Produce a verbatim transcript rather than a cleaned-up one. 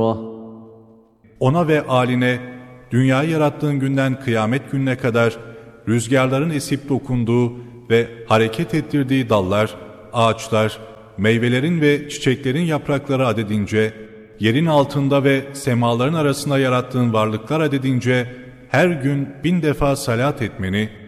مرة. Ona ve âline, dünyayı yarattığın günden kıyamet gününe kadar rüzgarların esip dokunduğu ve hareket ettirdiği dallar, ağaçlar, meyvelerin ve çiçeklerin yaprakları adedince, yerin altında ve semaların arasında yarattığın varlıklar adedince her gün bin defa salat etmeni